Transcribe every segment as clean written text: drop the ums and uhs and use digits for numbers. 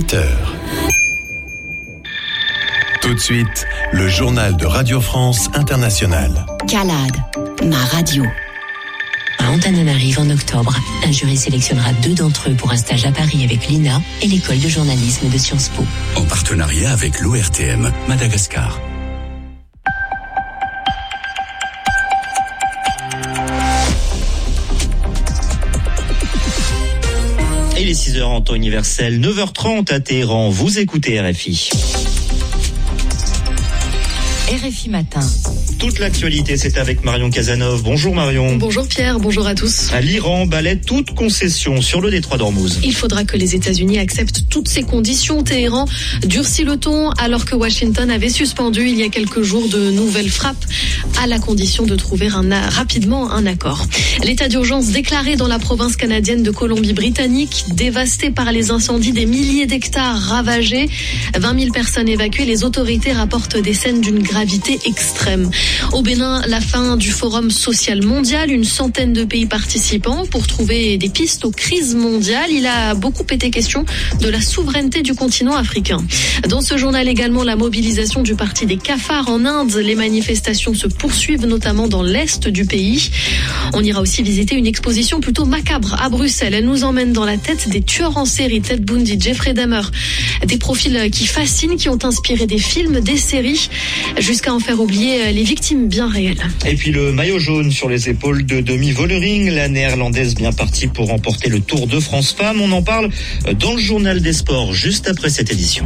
8h. Tout de suite, le journal de Radio France Internationale. CALAD, ma radio. À Antananarive en octobre, un jury sélectionnera 2 d'entre eux pour un stage à Paris avec l'INA et l'école de journalisme de Sciences Po. En partenariat avec l'ORTM Madagascar. Et les 6h en temps universel, 9h30 à Téhéran. Vous écoutez RFI. RFI Matin. Toute l'actualité, c'est avec Marion Cazeneuve. Bonjour Marion. Bonjour Pierre, bonjour à tous. L'Iran balaie toute concession sur le détroit d'Ormuz. Il faudra que les États-Unis acceptent toutes ces conditions. Téhéran durcit le ton alors que Washington avait suspendu il y a quelques jours de nouvelles frappes à la condition de trouver rapidement un accord. L'état d'urgence déclaré dans la province canadienne de Colombie-Britannique, dévastée par les incendies, des milliers d'hectares ravagés, 20 000 personnes évacuées. Les autorités rapportent des scènes d'une gravité extrême. Au Bénin, la fin du Forum social mondial, une centaine de pays participants pour trouver des pistes aux crises mondiales. Il a beaucoup été question de la souveraineté du continent africain. Dans ce journal également, la mobilisation du parti des cafards en Inde. Les manifestations se poursuivent notamment dans l'est du pays. On ira aussi visiter une exposition plutôt macabre à Bruxelles. Elle nous emmène dans la tête des tueurs en série, Ted Bundy, Jeffrey Dahmer. Des profils qui fascinent, qui ont inspiré des films, des séries, jusqu'à en faire oublier les victimes bien réelles. Et puis le maillot jaune sur les épaules de Demi Vollering, la néerlandaise bien partie pour remporter le Tour de France Femmes. On en parle dans le journal des sports juste après cette édition.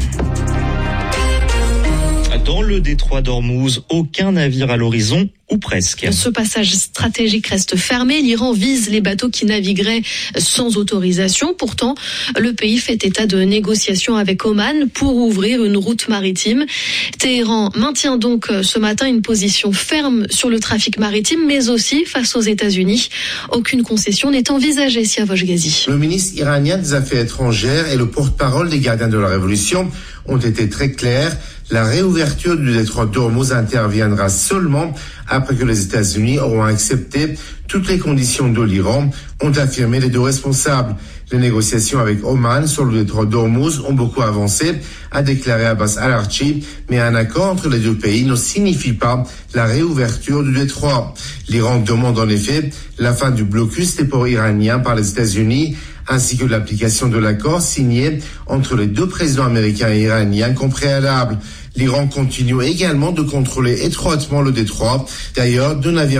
Dans le détroit d'Ormuz, aucun navire à l'horizon, ou presque. Ce passage stratégique reste fermé. L'Iran vise les bateaux qui navigueraient sans autorisation. Pourtant, le pays fait état de négociations avec Oman pour ouvrir une route maritime. Téhéran maintient donc ce matin une position ferme sur le trafic maritime, mais aussi face aux États-Unis. Aucune concession n'est envisagée, Siavosh Ghazi. Le ministre iranien des Affaires étrangères et le porte-parole des gardiens de la Révolution ont été très clairs. La réouverture du détroit d'Ormuz interviendra seulement après que les États-Unis auront accepté toutes les conditions de l'Iran, ont affirmé les 2 responsables. Les négociations avec Oman sur le détroit d'Ormuz ont beaucoup avancé, a déclaré Abbas Araghchi, mais un accord entre les 2 pays ne signifie pas la réouverture du détroit. L'Iran demande en effet la fin du blocus des ports iraniens par les États-Unis, ainsi que l'application de l'accord signé entre les 2 présidents américains et iraniens comme préalable. L'Iran continue également de contrôler étroitement le détroit. D'ailleurs, 2 navires